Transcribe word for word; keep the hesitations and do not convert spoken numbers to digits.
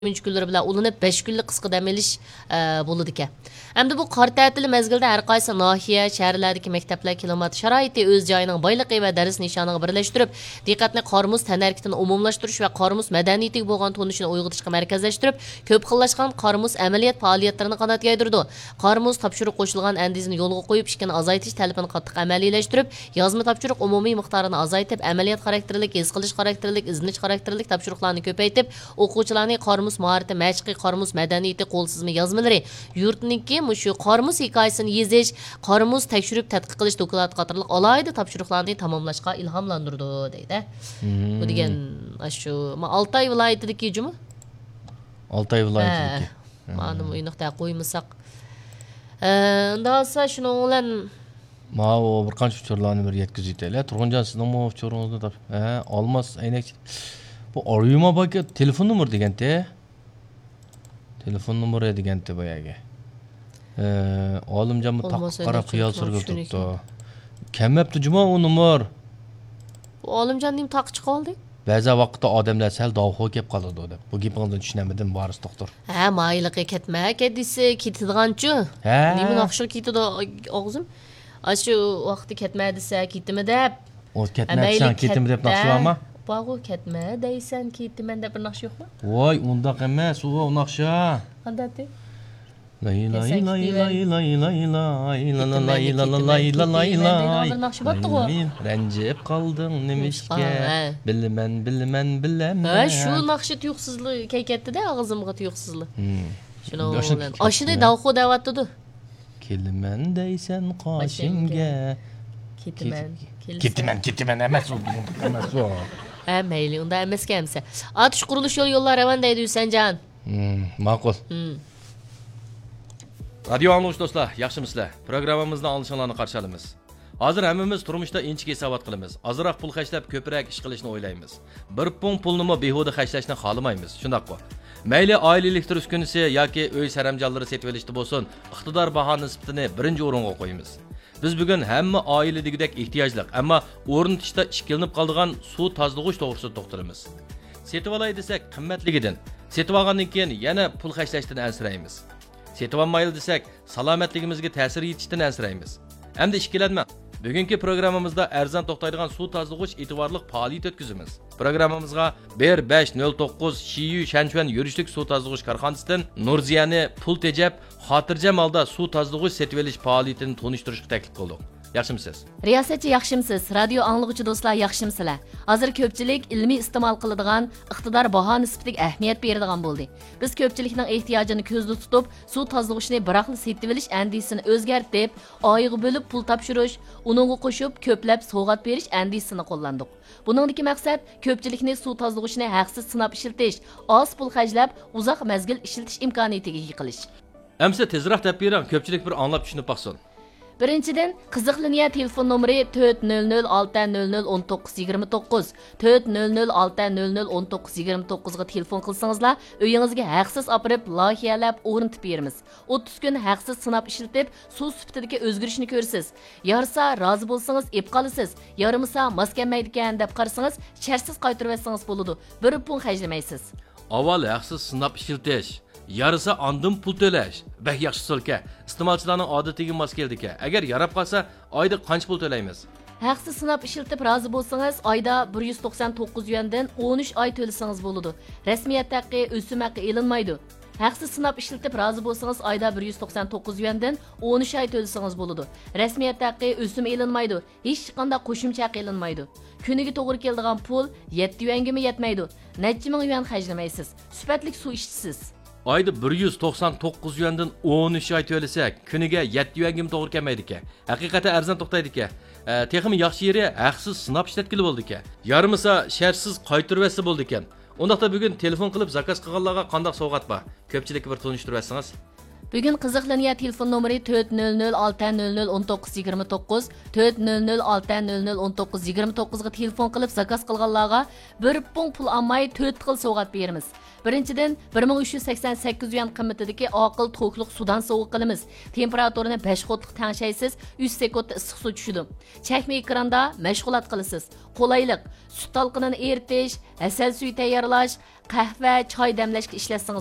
yigirmanchi kunlar bilan ulanib besh kunlik qisqa dam olish bo'ladi ekan. Hamda bu qor ta'tili mezgilida har qaysi nahiya, shaharlardagi maktablar klimat sharoiti o'z joyining boyligi va dars nishoniga birlashtirib, diqqatni qormuz tanarkitini umumlashtirish va qormuz madaniyatiga bo'lgan tunishini uyg'otishga markazlashtirib, ko'p xillashgan qormuz amaliyot faoliyatlarini qanot yaydirdi. Qormuz topshiriq qo'shilgan andizini yo'lga qo'yib, ishkini azaytish talabini qattiq amaliylashtirib, yozma topshiriq umumiy miqdorini azaytib, amaliyot xarakterlik, his qilish xarakterlik, izlanish xarakterlik topshiriqlarni ko'paytib, o'quvchilarning qormuz maharati, mashqi, qormuz madaniyati, qo'lsizmi yozmalari, yurtniki mushu qormuz hikoyasini yezish, qormuz tekshirib tadqiq qilish doklad qatorliq alayda topshiriqlarni tamomlashga ilhomlantirdi deydi. Bu degan shu Altay viloyatidagi jumi? Altay viloyatidagi. Mana bu nuqta qo'ymasak. Unda olsa shuni bilan ma o bir qancha uchurlarni bir yetkazib aytaylar. Turg'unjon sizning uchuringizni deb. Ha, olmos aynak. Bu Ariyuma baka telefon nomeri deganda. Telefon nomeri deganda boyaga. Ee, olimjon bu taq qarab qiyos surib turibdi. Kamapti juma o nomer. Bu olimjon nim taq chiqoldi? Ba'zi vaqtda odamlar sal davho kelib qoladi deb. Bu gapingizdan tushunamadim, boris doktor. Ha, mayliqqa ketma, kedisi ketadiganchu. Nima naqshir ketadi og'zim? Ashu vaqti ketma desa ketimi deb. O ketmaysan, ketimi deb naqshirma? Bağı ketme deysen ketimen de bir naqsh yo'qmi? Voy, unda emas, u naqsha. Qandati? La ilaha illa illa illa illa illa illa illa illa illa bir naqsh bo'pti-ku. Ranjib qolding nimishga? Bilman, bilman, bilaman. Ha, shu naqshi tuyuqsizlik kaykatdi-da, og'zimga tuyuqsizlik. Shuni bilan. Ashida davxo davatdi. Kelman deysan qoshimga. Ketimen. Ketimen, ketimen emas u, emas u. Ha, mayli, unda emas kamsa. Atish qurilish yo'l yo'llar ravan deydi Husanjon. Hmm, ma'qul. Hmm. Radio anglag'uchi do'stlar, yaxshimisizlar? Programmamizni olishinglarni qarshi olamiz. Hozir hammamiz turmushda inchik hisobot qilamiz. Ozroq pul xarjlab ko'proq ish qilishni o'ylaymiz. Bir pun pulni behuda xarjlashni xohlamaymiz. Shundaqmi? Mayli oilalik turish kunisi yoki uy saramjonlari setib olishda bo'lsin, iqtidor baho nisbatini birinchi o'ringa qo'yamiz. Biz bugun hamma oiladagidek ehtiyojliq, ammo o'rnatishda ishkilinib qolgan suv tozalag'ich to'g'risida to'xtalamiz. Setib olay desak, qimmatligidan, setib olgandan keyin yana pul xarjlashdan ansiraymiz. Setib olmayli desak, salomatligimizga ta'sir yetishdan ansiraymiz. Hamda ishkilanma. Bugungi programmamizda arzon to'xtaydigan suv tozalag'ich e'tiborli faoliyat o'tkazamiz. Programmamizga bir besh nol to'qqiz Shiyu Shanchuan yurishlik suv tozalag'ich korxonasidan Nurziyani pul tejab, xotirjam holda suv tozalag'ich setib olish faoliyatini tanishtirishga taklif qildik. Yaxshimisiz? Riyosatchi yaxshimisiz? Radio anglag'uchi do'stlar yaxshimisizlar? Hozir ko'pchilik ilmiy iste'mol qiladigan, iqtidor baho nisbatiga ahamiyat beradigan bo'ldi. Biz ko'pchilikning ehtiyojini ko'zda tutib, suv tozalag'ichni biroqli setib olish andisini o'zgartib, oyiga bo'lib pul topshirish, uningga qo'shib ko'plab sovg'at berish andisini qo'llandik. Buningdagi maqsad ko'pchilikni suv tozalag'ichni haqsiz sinab ishlatish, oz pul xarjlab, uzoq mazgil ishlatish imkoniyatiga ega qilish. Amsa tezroq deb bering, ko'pchilik bir anglab tushunib baxsin. Birinchidan, qiziq liniya telefon nomeri to'rt nol nol olti nol nol o'n to'qqiz yigirma to'qqiz to'rt nol nol olti nol nol o'n to'qqiz yigirma to'qqiz ga telefon qilsangizlar, uyingizga haqsiz opirib, loyihалab o'rnatib beramiz. o'ttiz kun haqsiz sinab ishlatib, suv sifatidagi o'zgarishni ko'rsiz. Yarsa rozi bo'lsangiz, ep qolasiz. Yarimasa maskanmaydi ekan deb qarasangiz, shartsiz qaytarib olsangiz bo'ladi. Bir pun xarjlamaysiz. Avval haqsiz sinab ishlatish, yarısa andın pul to'lash. Bək yaxshi so'lka. Iste'molchilarning odatiga mos keldi-ki. Agar yarab qolsa, oyda qancha pul to'laymiz? Haqsiz sinab ishlatib rozi bo'lsangiz, oyda bir yuz to'qson to'qqiz yuandan o'n uch oy to'lasangiz bo'ladi. Rasmiyat haqqi, o'sim haqqi elinmaydi. Haqsiz sinab ishlatib rozi bo'lsangiz, oyda bir yuz to'qson to'qqiz yuandan o'n uch oy to'lasangiz bo'ladi. Rasmiyat haqqi, o'sim elinmaydi. Hech qanday qo'shimcha haq elinmaydi. Kuniga to'g'ri keladigan pul yetti yuanga mi yetmaydi. Necha ming yuan xarjlamaysiz. Sifatli suv ichsiz. Ayda bir yuz to'qson to'qqiz yuandan o'n uch oy to'lasak, kuniga yetti yuanga to'g'ri kelmaydi-ki. Haqiqatan arzon to'xtaydi-ki. E, texmi yaxshi yeri haqsiz sinab ishlatkili bo'ldi-ki. Yarmisa shartsiz qaytarib etsa bo'ldi-ekan. Undaqda bugun telefon qilib zakaz qilganlarga qanday sovg'at bor? Ko'pchilikka bir tanishtirib etsangiz. Bugun qiziq liniya telefon nomeri to'rt nol nol olti nol nol o'n to'qqiz yigirma to'qqiz to'rt nol nol olti nol nol o'n to'qqiz yigirma to'qqiz ga telefon qilib zakaz qilganlarga bir pung pul olmay to'rt xil sovg'at beramiz. Birinchidan bir ming uch yuz sakson sakkiz yuan qimmatidagi oqil to'qliq sudan sovuq qilamiz. Temperaturini besh qotliq tangshaysiz, uch sekundda issiq suv tushidi. Chakma ekranda mashg'ulot qilasiz. Qolaylik, sut talqinini eritish, asal suvi tayyorlash, qahva, choy damlashga ishlatsangiz